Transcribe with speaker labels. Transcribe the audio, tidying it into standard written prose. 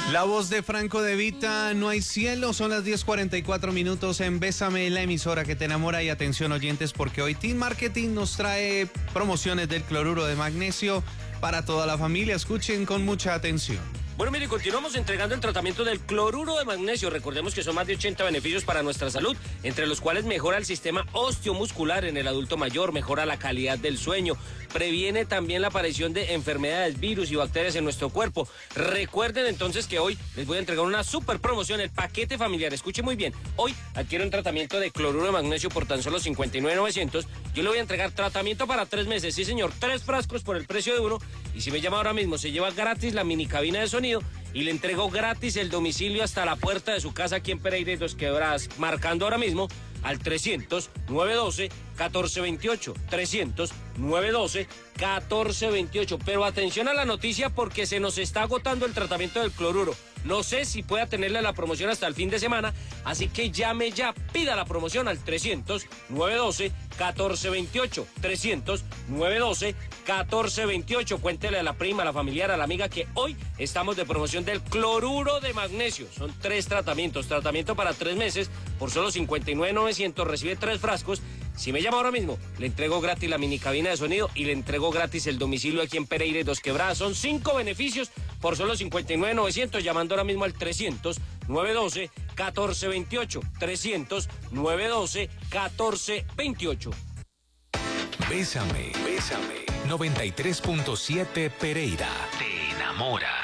Speaker 1: La voz de Franco De Vita, No hay cielo, son las 10:44 minutos en Bésame, la emisora que te enamora. Y atención oyentes, porque hoy Team Marketing nos trae promociones del cloruro de magnesio para toda la familia. Escuchen con mucha atención.
Speaker 2: Bueno, mire, continuamos entregando el tratamiento del cloruro de magnesio. Recordemos que son más de 80 beneficios para nuestra salud, entre los cuales mejora el sistema osteomuscular en el adulto mayor, mejora la calidad del sueño, previene también la aparición de enfermedades, virus y bacterias en nuestro cuerpo. Recuerden entonces que hoy les voy a entregar una super promoción, el paquete familiar. Escuche muy bien, hoy adquiere un tratamiento de cloruro de magnesio por tan solo $59,900. Yo le voy a entregar tratamiento para 3 meses, sí señor, 3 frascos por el precio de uno. Y si me llama ahora mismo, se lleva gratis la mini cabina de sonido y le entrego gratis el domicilio hasta la puerta de su casa aquí en Pereira y Dos Quebradas, marcando ahora mismo al 300-912-1428, 300-912-1428. Pero atención a la noticia, porque se nos está agotando el tratamiento del cloruro. No sé si pueda tenerle la promoción hasta el fin de semana, así que llame ya, pida la promoción al 300-912-1428, 300-912-1428. Cuéntele a la prima, a la familiar, a la amiga que hoy estamos de promoción del cloruro de magnesio. Son 3 tratamientos, tratamiento para 3 meses por solo $59,900, recibe 3 frascos. Si me llama ahora mismo, le entrego gratis la mini cabina de sonido y le entrego gratis el domicilio aquí en Pereira y Dos Quebradas. Son 5 beneficios por solo $59,900, llamando ahora mismo al 300-912-1428, 300-912-1428.
Speaker 3: Bésame, 93.7 Pereira. Te enamora.